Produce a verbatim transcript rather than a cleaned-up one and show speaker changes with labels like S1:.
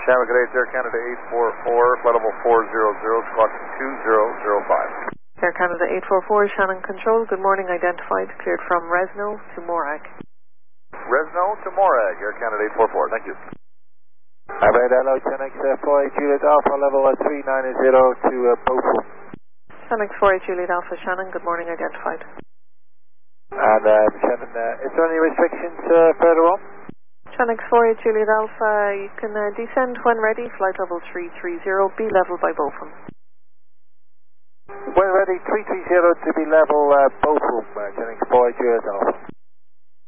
S1: Tampa, good day, it's Air Canada eight four four, flight level four zero zero, squawk two zero zero five.
S2: Air Canada eight four four, Shannon Control, good morning, identified, cleared from Resno to Morag.
S1: Resno to Morag, Air Canada eight four four, thank you.
S3: Alright, hello, Chenix uh, four eight Juliet Alpha, level uh, three nine zero to uh, Beaufort.
S2: Chenix four eight Juliet Alpha, Shannon, good morning, identified.
S3: And uh, Shannon, uh, is there any restrictions uh, further on?
S2: Chenix four eight Juliet Alpha, you can uh, descend when ready, flight level three three zero, be level by Beaufort.
S3: When ready, three three zero to be level uh, Beaufort, uh, Chenix four eight Juliet Alpha.